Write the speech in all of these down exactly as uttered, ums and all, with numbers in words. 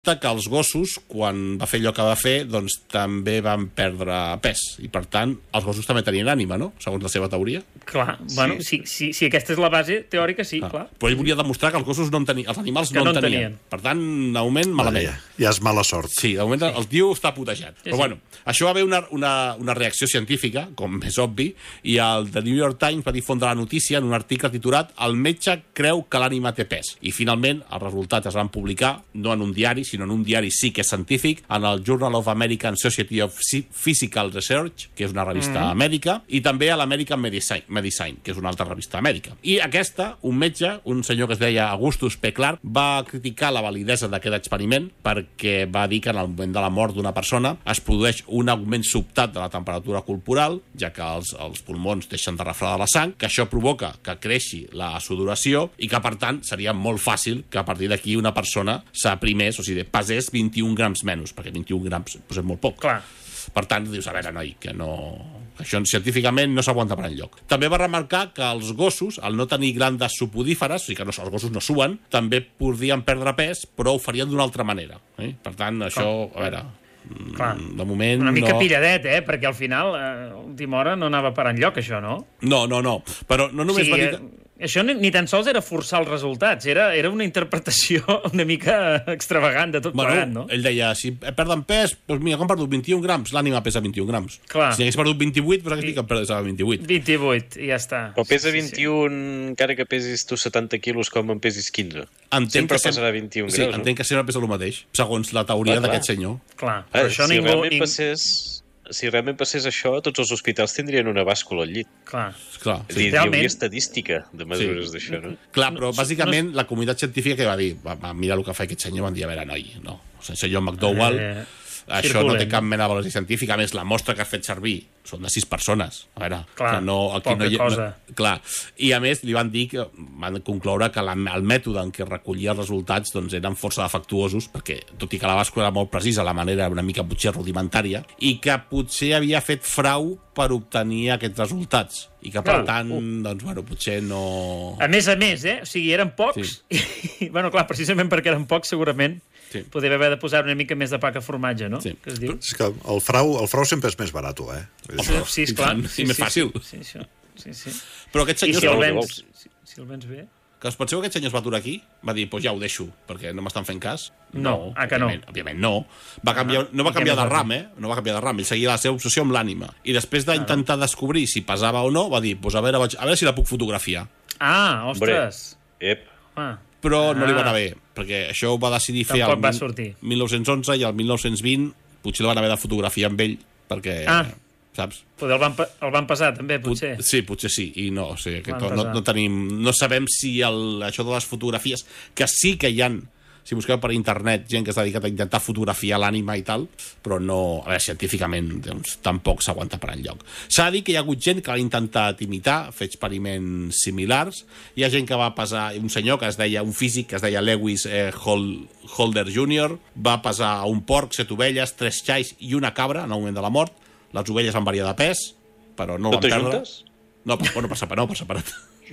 que els gossos, quan va fer allò que va fer, doncs també van perdre pes. I, per tant, els gossos també tenien ànima, no?, segons la seva teoria. Clar, bueno, sí. si, si, si aquesta és la base teòrica, sí, clar. clar. Però ell volia demostrar que els gossos no en tenien, els animals no, no en tenien. tenien. Per tant, de moment, malament. Ja, ja és mala sort. Sí, de moment sí. el tio està putejat. Sí, Però, sí. bueno, això va haver una, una, una reacció científica, com és obvi, i el The New York Times va difondre la notícia en un article titulat "El metge creu que l'ànima té pes". I, finalment, els resultats es van publicar, no en un diari, sinó en un diari sí que és científic, en el Journal of American Society of Physical Research, que és una revista mm. mèdica, i també a l'American Medicine, Medicine, que és una altra revista mèdica. I aquesta, un metge, un senyor que es deia Augustus P. Clark, va criticar la validesa d'aquest experiment perquè va dir que en el moment de la mort d'una persona es produeix un augment sobtat de la temperatura corporal, ja que els, els pulmons deixen de refredar la sang, que això provoca que creixi la sudoració i que, per tant, seria molt fàcil que a partir d'aquí una persona s'aprimés, o sigui, pesés vint-i-un grams menys, perquè vint-i-un grams pues, és molt poc. Clar. Per tant, dius, a veure, noi, que no... que això científicament no s'aguanta per enlloc. També va remarcar que els gossos, al no tenir glandes supodíferes, o sigui que no, els gossos no suen, també podrien perdre pes, però ho farien d'una altra manera. Eh? Per tant, això, Com? a veure... Clar. De moment, una mica no... pilladet, eh? Perquè al final, a última hora, no anava per enlloc, això, no? No, no, no. Però no només sí, va dir... Que... Això ni, ni tan sols era forçar els resultats, era, era una interpretació una mica extravagant de tot bueno, plegat, no? Ell deia, si perden pes, doncs mira, com he perdut vint-i-un grams, l'ànima pesa vint-i-un grams. Clar. Si hagués perdut vint-i-vuit, doncs aquí que pesava vint-i-vuit. vint-i-vuit, i ja està. Però pesa vint-i-un, sí, sí. encara que pesis tu setanta quilos com en pesis quinze. Entenc sempre que pesarà vint-i-un sí, graus. entenc que sempre pesa el mateix, segons la teoria d'aquest senyor. Clar, però això si ningú... realment ningú... passés... Si realment passés això, tots els hospitals tindrien una bàscula al llit. Clar. Clar. És a dir, hi hauria estadística de mesures sí. d'això, no? Clar, però bàsicament no... la comunitat científica que va dir, va, va mirar el que fa aquest senyor, van dir, a veure, noi, no. O sigui, senyor McDowell, eh, això circulen. No té cap mena de valor científic. A més, la mostra que has fet servir són de sis persones. A veure, clar, que no, aquí poca no hi ha, cosa. No, clar. I a més, li van dir que van concloure que la, el mètode en què recollia els resultats doncs, eren força defectuosos, perquè, tot i que la bàscula era molt precisa, la manera era una mica potser rudimentària, i que potser havia fet frau per obtenir aquests resultats. I que, per tant, uh. doncs, bueno, potser no... A més a més, eh? O sigui, eren pocs, sí. i, bueno, clar, precisament perquè eren pocs, segurament, sí. podria haver de posar una mica més de pa que formatge, no? Sí. Que es diu? És que el frau, el frau sempre és més barat, eh? Sí, sí, esclar. Sí, més fàcil. Sí, sí, sí, sí. Però aquest senyor... I si el vens, si, si el vens bé... Que es pot ser que aquest senyor es va aturar aquí? Va dir, doncs ja ho deixo, perquè no m'estan fent cas? No, no ah, que òbviament, no. Òbviament no. Va canviar, no va canviar de ram, eh? No va canviar de ram. Ell seguia la seva obsessió amb l'ànima. I després d'intentar descobrir si pesava o no, va dir, doncs a veure, vaig, a veure si la puc fotografiar. Ah, ostres. Ep. Ah. Però no li va ah. anar bé, perquè això ho va decidir fer al mil nou-cents onze i al mil nou-cents vint potser el van haver de fotografiar amb ell, perquè... Ah. Saps? Poder el van, el van passar, també, potser. Pot, sí, potser sí, i no, o sigui, que no, no tenim... No sabem si el, això de les fotografies, que sí que hi ha, si busqueu per internet, gent que s'ha dedicat a intentar fotografiar l'ànima i tal, però no, a veure, científicament, doncs, tampoc s'aguanta per enlloc. S'ha de dir que hi ha hagut gent que l'ha intentat imitar, fer experiments similars, hi ha gent que va pesar, un senyor que es deia, un físic que es deia Lewis eh, Holder júnior, va pesar un porc, set ovelles, tres xais i una cabra en el moment de la mort. Les ovelles van variar de pes, però no van perdre. Juntes? No, però, no, per separat, no, per separat.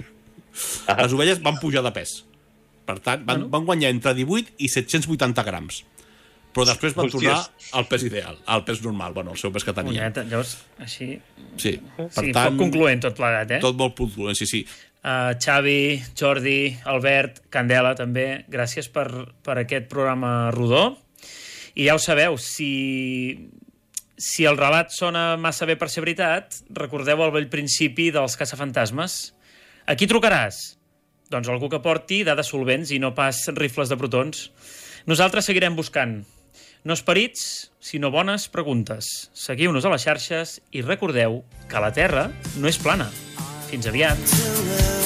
Ah. Les ovelles van pujar de pes. Per tant, van, bueno. van guanyar entre divuit i set-cents vuitanta grams. Però després van Hòsties. tornar al pes ideal, al pes normal, bueno, el seu pes que tenia. Unyeta, llavors, així... Sí, per sí, tant... Poc concloent tot plegat, eh? Tot molt concloent, sí, sí. Uh, Xavi, Jordi, Albert, Candela, també, gràcies per, per aquest programa rodó. I ja ho sabeu, si... Si el relat sona massa bé per ser veritat, recordeu el vell principi dels caçafantasmes. A qui trucaràs? Doncs algú que porti dades solvents i no pas rifles de protons. Nosaltres seguirem buscant. No esperits, sinó bones preguntes. Seguiu-nos a les xarxes i recordeu que la Terra no és plana. Fins aviat.